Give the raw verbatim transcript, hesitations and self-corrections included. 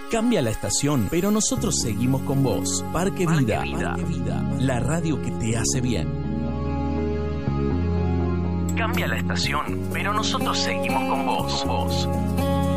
Cambia la estación, pero nosotros seguimos con vos. Parque Vida, Parque Vida, la radio que te hace bien. Cambia la estación, pero nosotros seguimos con vos. Con vos.